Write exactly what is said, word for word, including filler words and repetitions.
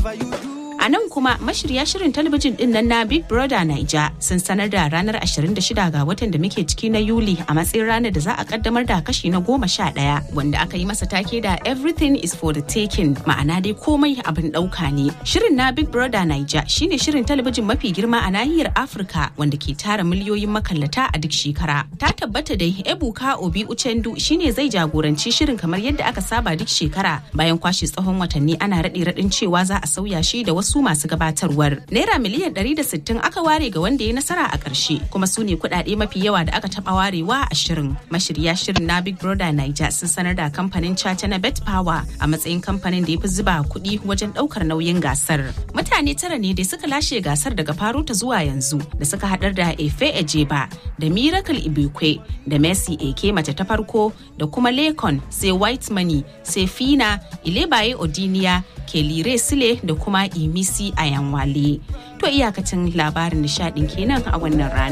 A nan kuma mashirya shirin talabijin din nan na Big Brother Naija sun sanar da ranar ashirin da shida ga watan da muke ciki na Yuli a matsayin ranar da za a kaddamar da kashi na goma sha ɗaya wanda aka yi masa take da Everything is for the taking, ma'ana dai komai abin ɗauka ne. Shirin na Big Brother Naija shine shirin talabijin mafi girma a nahiyar Afirka wanda ke tara miliyoyin makallata a duk shekara. Ta tabbata dai Ebuka Obi Uchendu shine zai jagoranci shirin kamar yadda aka saba duk shekara bayan kwashe tsawon watanni ana raɗe-raɗin cewa za a sauya shi da wasu su masu gabatarwar. Naira miliyan ɗari da sittin aka ware ga wanda ya nasara a ƙarshe, kuma su ne kuɗaɗe mafi yawa da aka taɓa warewa a shirin. Mashirya shirin na Big Brother Naija sun sanar da kamfanin caca na Bet Power a matsayin kamfanin da ya fi zuba kuɗi wajen ɗaukar nauyin gasar. Mutane tara ne da suka lashe gasar daga faro ta zuwa yanzu, da suka haɗar da Efe Ejeba, da Miracle Ibekwe, da Mercy Eke mace ta farko, da kuma Lekon, sai White Money, sai Fina, Ilebaye Odiniya, Kelire Sile da kuma Imisi Ayanwale. To iyakacin labarin nishadin kenan a wannan rana.